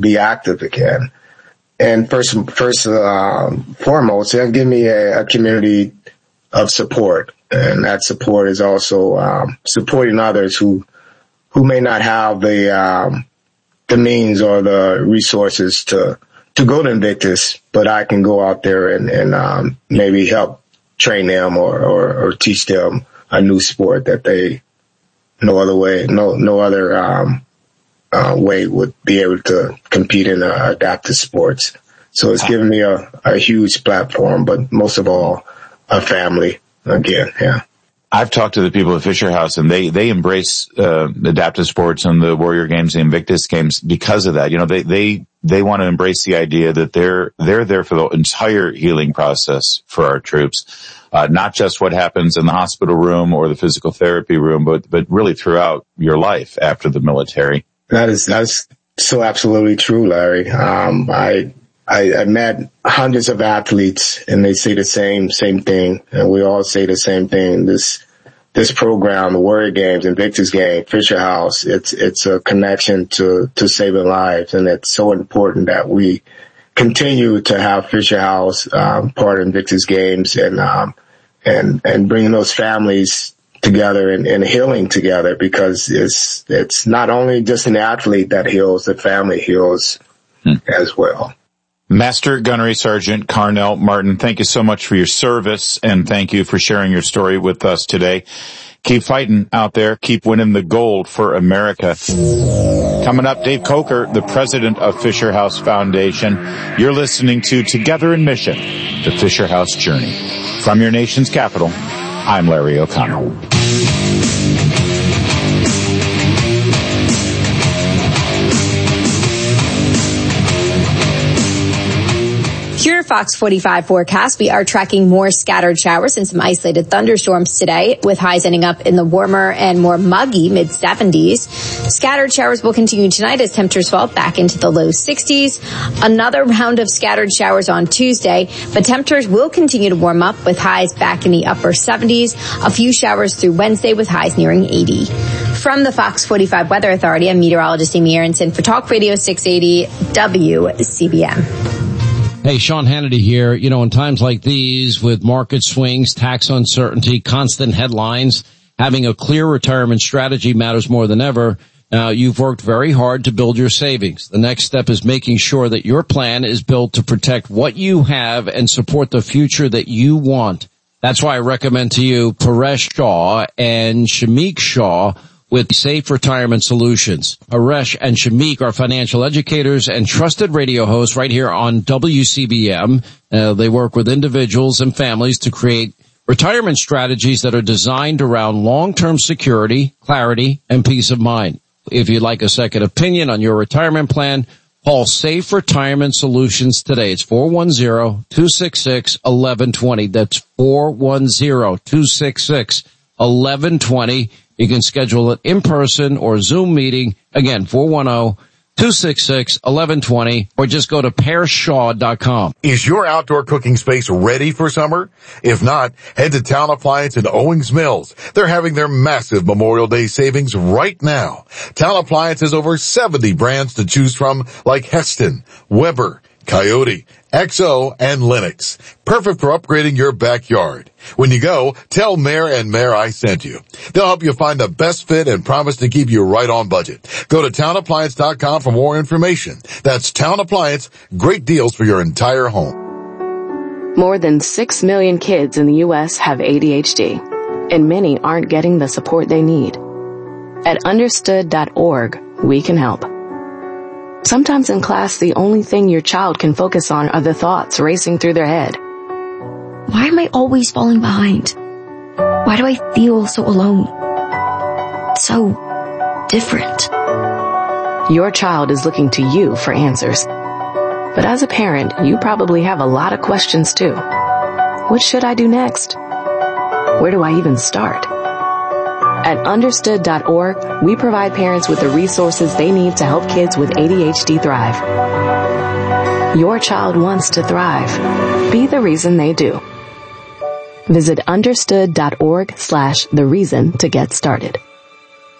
be active again. And first foremost, it'll give me a community of support. And that support is also supporting others who may not have the means or the resources to go to Invictus, but I can go out there and maybe help train them or teach them a new sport that they no other way would be able to compete in adaptive sports. So it's given me a huge platform, but most of all, a family again. Yeah. I've talked to the people at Fisher House, and they embrace adaptive sports and the Warrior Games, the Invictus Games because of that. You know, they want to embrace the idea that they're there for the entire healing process for our troops, not just what happens in the hospital room or the physical therapy room, but really throughout your life after the military. That's so absolutely true, Larry. I met hundreds of athletes, and they say the same thing, and we all say the same thing. This program, the Warrior Games, Invictus Game, Fisher House, it's a connection to saving lives, and it's so important that we continue to have Fisher House part of Invictus Games and bringing those families together and healing together, because it's not only just an athlete that heals, the family heals as well. Master Gunnery Sergeant Carnell Martin, thank you so much for your service, and thank you for sharing your story with us today. Keep fighting out there. Keep winning the gold for America. Coming up, Dave Coker, the president of Fisher House Foundation. You're listening to Together in Mission, the Fisher House Journey. From your nation's capital, I'm Larry O'Connor. Here at Fox 45 forecast, we are tracking more scattered showers and some isolated thunderstorms today, with highs ending up in the warmer and more muggy mid-70s. Scattered showers will continue tonight as temperatures fall back into the low 60s. Another round of scattered showers on Tuesday, but temperatures will continue to warm up with highs back in the upper 70s. A few showers through Wednesday with highs nearing 80. From the Fox 45 Weather Authority, I'm meteorologist Amy Aronson for Talk Radio 680 WCBM. Hey, Sean Hannity here. You know, in times like these, with market swings, tax uncertainty, constant headlines, having a clear retirement strategy matters more than ever. Now, you've worked very hard to build your savings. The next step is making sure that your plan is built to protect what you have and support the future that you want. That's why I recommend to you Paresh Shah and Shamik Shah with Safe Retirement Solutions. Paresh and Shamik are financial educators and trusted radio hosts right here on WCBM. They work with individuals and families to create retirement strategies that are designed around long-term security, clarity, and peace of mind. If you'd like a second opinion on your retirement plan, call Safe Retirement Solutions today. It's 410-266-1120. That's 410-266-1120. You can schedule it in person or Zoom meeting. Again, 410-266-1120, or just go to PairShaw.com. Is your outdoor cooking space ready for summer? If not, head to Town Appliance in Owings Mills. They're having their massive Memorial Day savings right now. Town Appliance has over 70 brands to choose from, like Heston, Weber, Coyote, XO, and Lennox. Perfect for upgrading your backyard. When you go, tell Mayor and Mayor I sent you. They'll help you find the best fit and promise to keep you right on budget. Go to townappliance.com for more information. That's Town Appliance. Great deals for your entire home. More than 6 million kids in the U.S. have ADHD, and many aren't getting the support they need. At understood.org, we can help. Sometimes in class, the only thing your child can focus on are the thoughts racing through their head. Why am I always falling behind? Why do I feel so alone? So different. Your child is looking to you for answers. But as a parent, you probably have a lot of questions too. What should I do next? Where do I even start? At understood.org, we provide parents with the resources they need to help kids with ADHD thrive. Your child wants to thrive. Be the reason they do. Visit understood.org/the reason to get started.